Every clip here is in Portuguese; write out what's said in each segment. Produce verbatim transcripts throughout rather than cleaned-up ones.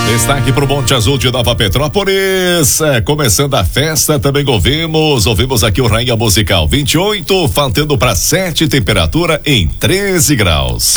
Destaque pro Monte Azul de Nova Petrópolis, é, começando a festa, também ouvimos, ouvimos aqui o Rainha Musical, vinte e oito, faltando para sete, temperatura em treze graus.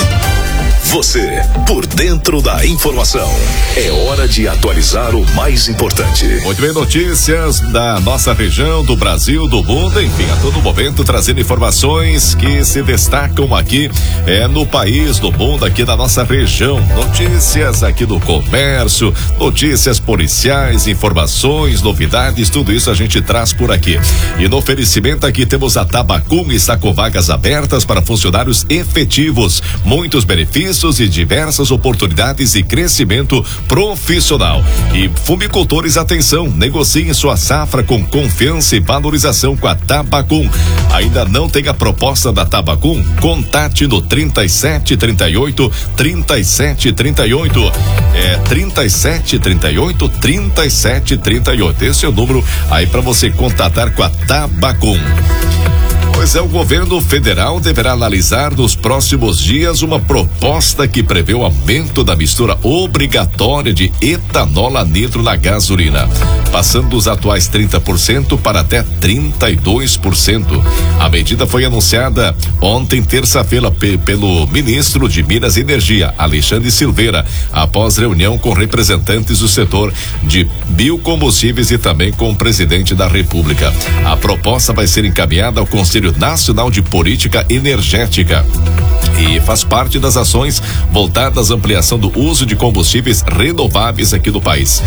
Você, por dentro da informação. É hora de atualizar o mais importante. Muito bem, notícias da nossa região, do Brasil, do mundo, enfim, a todo momento trazendo informações que se destacam aqui é, no país, no mundo, aqui da nossa região. Notícias aqui do comércio, notícias policiais, informações, novidades, tudo isso a gente traz por aqui. E no oferecimento aqui temos a Tabacum, está com vagas abertas para funcionários efetivos, muitos benefícios e diversas oportunidades de crescimento profissional. E fumicultores, atenção, negociem sua safra com confiança e valorização com a Tabacum. Ainda não tem a proposta da Tabacum? Contate no trinta e sete, trinta e oito, trinta e sete, trinta e oito. É trinta e sete, trinta e oito, trinta e sete, trinta e oito. Esse é o número aí para você contatar com a Tabacum. Pois é, o governo federal deverá analisar nos próximos dias uma proposta que prevê o aumento da mistura obrigatória de etanol anidro na gasolina, passando dos atuais trinta por cento para até trinta e dois por cento. A medida foi anunciada ontem, terça-feira, pe- pelo ministro de Minas e Energia, Alexandre Silveira, após reunião com representantes do setor de biocombustíveis e também com o presidente da República. A proposta vai ser encaminhada ao Conselho Nacional de Política Energética e faz parte das ações voltadas à ampliação do uso de combustíveis renováveis aqui no país.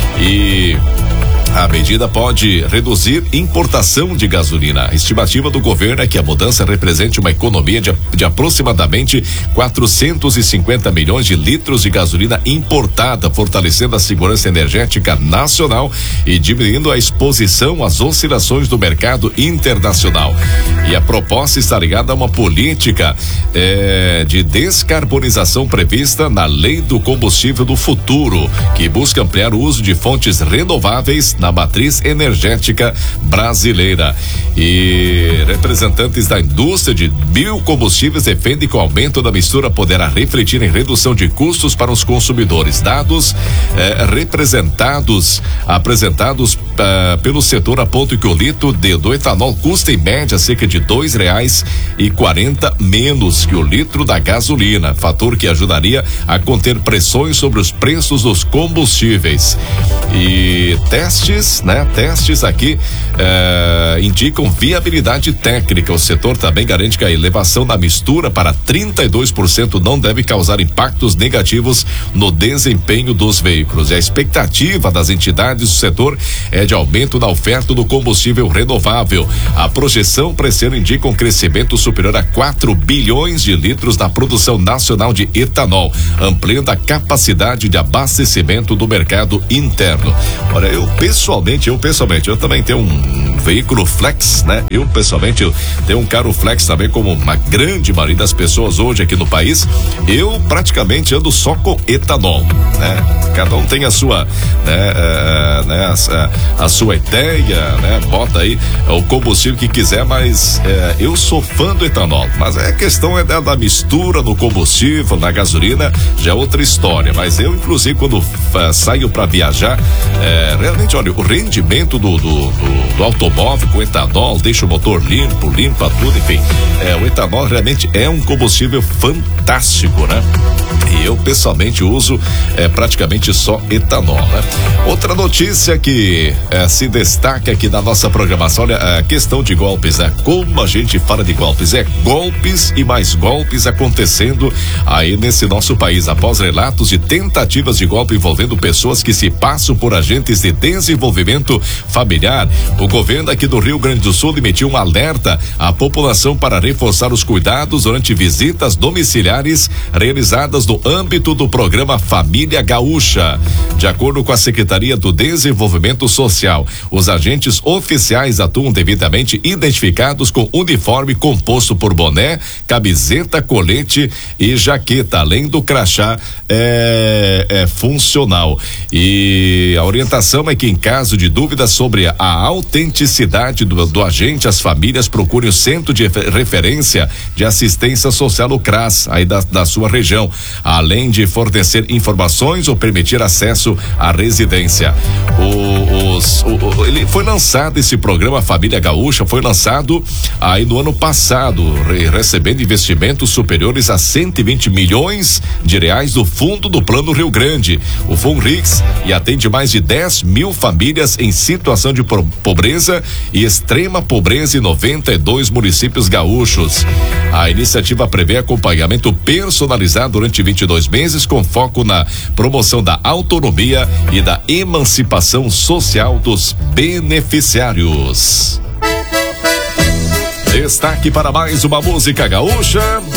E a medida pode reduzir importação de gasolina. A estimativa do governo é que a mudança represente uma economia de, de aproximadamente quatrocentos e cinquenta milhões de litros de gasolina importada, fortalecendo a segurança energética nacional e diminuindo a exposição às oscilações do mercado internacional. E a proposta está ligada a uma política eh, de descarbonização prevista na Lei do Combustível do Futuro, que busca ampliar o uso de fontes renováveis na matriz energética brasileira. E representantes da indústria de biocombustíveis defendem que o aumento da mistura poderá refletir em redução de custos para os consumidores. Dados eh, representados, apresentados eh, pelo setor apontam que o litro de, do etanol custa em média cerca de dois reais e quarenta menos que o litro da gasolina, fator que ajudaria a conter pressões sobre os preços dos combustíveis. E testes, né? Testes aqui eh, indicam viabilidade técnica. O setor também garante que a elevação da mistura para trinta e dois por cento não deve causar impactos negativos no desempenho dos veículos. E a expectativa das entidades do setor é de aumento da oferta do combustível renovável. A projeção para esse ano indica um crescimento superior a quatro bilhões de litros na produção nacional de etanol, ampliando a capacidade de abastecimento do mercado interno. Olha, eu pessoalmente, eu pessoalmente, eu também tenho um veículo flex, né? Eu pessoalmente, eu tenho um carro flex também, como uma grande maioria das pessoas hoje aqui no país. Eu praticamente ando só com etanol, né? Cada um tem a sua, né, uh, né a, a sua ideia, né? Bota aí o combustível que quiser, mas uh, eu sou fã do etanol. Mas a questão é da, da mistura no combustível, na gasolina, já é outra história. Mas eu, inclusive, quando uh, saio para viajar, uh, realmente, olha, o rendimento do, do, do, do automóvel com etanol deixa o motor limpo, limpa tudo, enfim. É, o etanol realmente é um combustível fantástico, né? E eu pessoalmente uso é, praticamente só etanol, né? Outra notícia que é, se destaca aqui na nossa programação, olha, a questão de golpes, né? Como a gente fala de golpes, é golpes e mais golpes acontecendo aí nesse nosso país, após relatos de tentativas de golpe envolvendo pessoas que se passam por agentes de desenvolvimento familiar. O governo aqui do Rio Grande do Sul emitiu um alerta à população para reforçar os cuidados durante visitas domiciliares realizadas no âmbito do programa Família Gaúcha. De acordo com a Secretaria do Desenvolvimento Social, os agentes oficiais atuam devidamente identificados com uniforme composto por boné, camiseta, colete e jaqueta, além do crachá é, é, funcional. E a orientação é que, em caso de dúvidas sobre a autenticidade do, do agente, as famílias procurem o Centro de Referência de Assistência Social, o CRAS, aí da, da sua região, além de fornecer informações ou permitir acesso à residência. O, os, o, ele foi lançado, esse programa Família Gaúcha foi lançado aí no ano passado, re, recebendo investimentos superiores a cento e vinte milhões de reais do Fundo do Plano Rio Grande, o FUNRIX, e atende mais de dez mil famílias em situação de pobreza e extrema pobreza em noventa e dois municípios gaúchos. A iniciativa prevê acompanhamento personalizado durante vinte e dois meses, com foco na promoção da autonomia e da emancipação social dos beneficiários. Destaque para mais uma música gaúcha.